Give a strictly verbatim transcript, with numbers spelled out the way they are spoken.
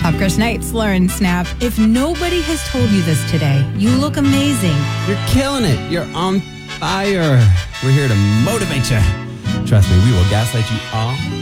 Pop Crush Nights, Lauren Snap. If nobody has told you this today, you look amazing. You're killing it. You're on fire. We're here to motivate you. Trust me, we will gaslight you all